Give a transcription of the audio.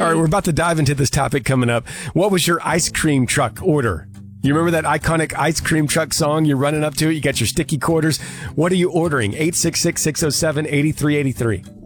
All right, we're about to dive into this topic coming up. What was your ice cream truck order? You remember that iconic ice cream truck song? You're running up to it. You got your sticky quarters. What are you ordering? 866-607-8383.